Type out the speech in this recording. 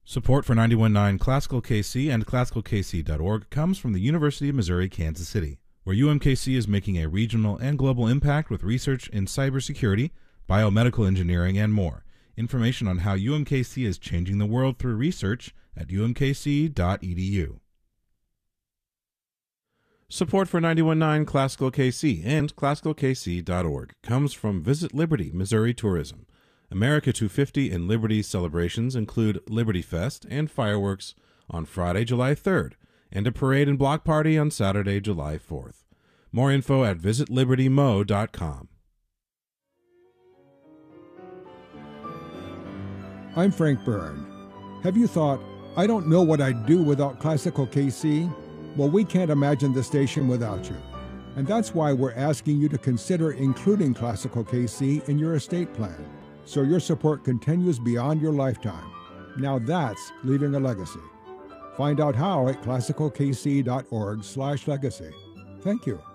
Support for 91.9 Classical KC and ClassicalKC.org comes from the University of Missouri, Kansas City, where UMKC is making a regional and global impact with research in cybersecurity, biomedical engineering, and more. Information on how UMKC is changing the world through research at umkc.edu. Support for 91.9 Classical KC and ClassicalKC.org comes from Visit Liberty, Missouri Tourism. America 250 and Liberty celebrations include Liberty Fest and fireworks on Friday, July 3rd, and a parade and block party on Saturday, July 4th. More info at visitlibertymo.com. I'm Frank Byrne. Have you thought, I don't know what I'd do without Classical KC? Well, we can't imagine the station without you. And that's why we're asking you to consider including Classical KC in your estate plan, so your support continues beyond your lifetime. Now that's leaving a legacy. Find out how at classicalkc.org/legacy. Thank you.